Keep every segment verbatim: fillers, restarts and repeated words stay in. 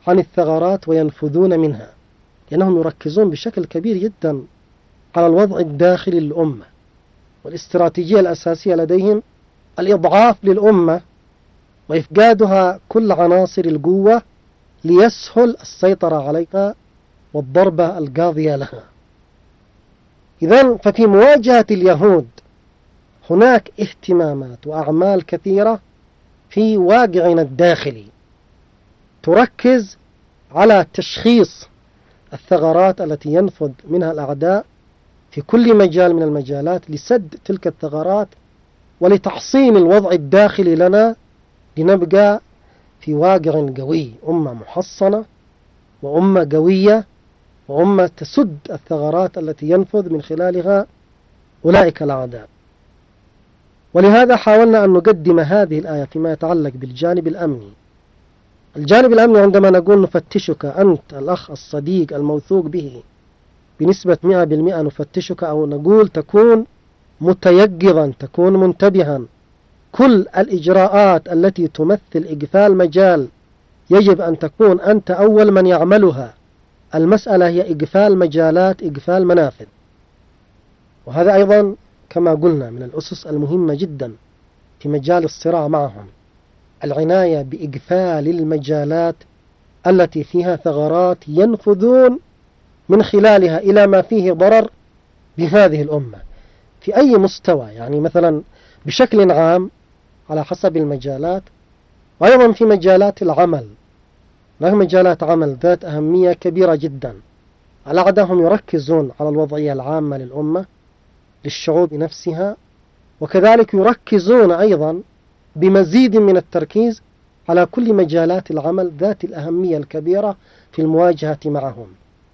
عن الثغرات وينفذون منها، لأنهم يركزون بشكل كبير جدا على الوضع الداخلي للأمة، والاستراتيجية الأساسية لديهم الإضعاف للأمة وإفقادها كل عناصر القوة ليسهل السيطرة عليها والضربة القاضية لها. إذن ففي مواجهة اليهود هناك اهتمامات وأعمال كثيرة في واقعنا الداخلي تركز على تشخيص الثغرات التي ينفذ منها الأعداء في كل مجال من المجالات لسد تلك الثغرات ولتحصين الوضع الداخلي لنا لنبقى في واقع قوي، أمة محصنة وأمة قوية وأمة تسد الثغرات التي ينفذ من خلالها أولئك الأعداء. ولهذا حاولنا أن نقدم هذه الآية فيما يتعلق بالجانب الأمني. الجانب الأمني عندما نقول نفتشك أنت الأخ الصديق الموثوق به بنسبة مئة بالمئة، نفتشك أو نقول تكون متيقظا، تكون منتبها، كل الإجراءات التي تمثل إقفال مجال يجب أن تكون أنت أول من يعملها. المسألة هي إقفال مجالات، إقفال منافذ، وهذا أيضا كما قلنا من الأسس المهمة جدا في مجال الصراع معهم، العناية بإقفال المجالات التي فيها ثغرات ينفذون من خلالها إلى ما فيه ضرر بهذه الأمة في أي مستوى، يعني مثلا بشكل عام على حسب المجالات، وأيضا في مجالات العمل. هناك مجالات عمل ذات أهمية كبيرة جدا، الأعداء هم يركزون على الوضعية العامة للأمة للشعوب نفسها، وكذلك يركزون أيضا بمزيد من التركيز على كل مجالات العمل ذات الأهمية الكبيرة في المواجهة معهم،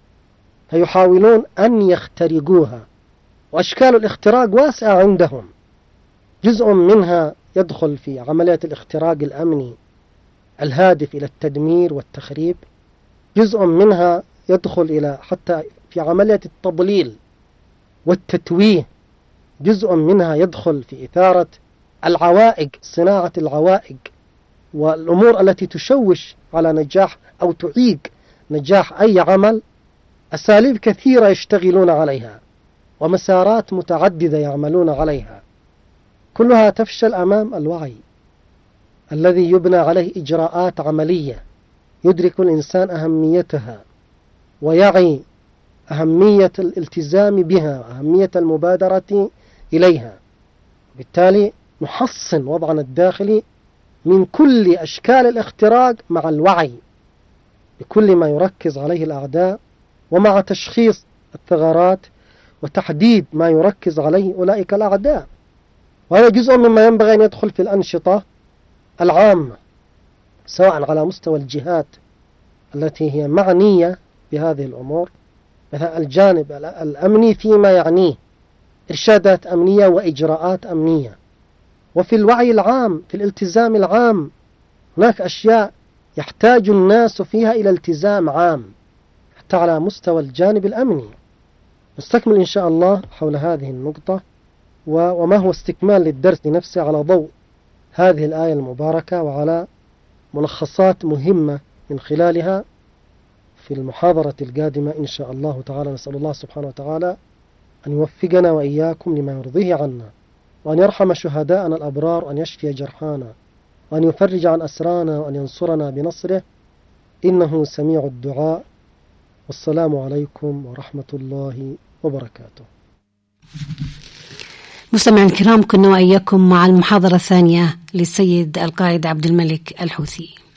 فيحاولون أن يخترقوها، وأشكال الاختراق واسعة عندهم. جزء منها يدخل في عملية الاختراق الأمني الهادف إلى التدمير والتخريب، جزء منها يدخل إلى حتى في عملية التضليل والتتويه، جزء منها يدخل في إثارة العوائق، صناعة العوائق والأمور التي تشوش على نجاح أو تعيق نجاح أي عمل. أساليب كثيرة يشتغلون عليها ومسارات متعددة يعملون عليها، كلها تفشل أمام الوعي الذي يبنى عليه إجراءات عملية يدرك الإنسان أهميتها ويعي أهمية الالتزام بها وأهمية المبادرة إليها. بالتالي نحصن وضعنا الداخلي من كل أشكال الاختراق مع الوعي بكل ما يركز عليه الأعداء، ومع تشخيص الثغرات وتحديد ما يركز عليه أولئك الأعداء. وهذا جزء مما ينبغي أن يدخل في الأنشطة العامة، سواء على مستوى الجهات التي هي معنية بهذه الأمور، مثلا الجانب الأمني فيما يعنيه إرشادات أمنية وإجراءات أمنية، وفي الوعي العام، في الالتزام العام، هناك أشياء يحتاج الناس فيها إلى التزام عام حتى على مستوى الجانب الأمني. نستكمل إن شاء الله حول هذه النقطة وما هو استكمال للدرس نفسه على ضوء هذه الآية المباركة وعلى ملخصات مهمة من خلالها في المحاضرة القادمة إن شاء الله تعالى. نسأل الله سبحانه وتعالى أن يوفقنا وإياكم لما يرضيه عنا، وأن يرحم شهداءنا الأبرار، وأن يشفي جرحانا، وأن يفرج عن أسرانا، وأن ينصرنا بنصره، إنه سميع الدعاء. والسلام عليكم ورحمة الله وبركاته. مستمعين الكرام، كنا وإياكم مع المحاضرة الثانية للسيد القائد عبد الملك الحوثي.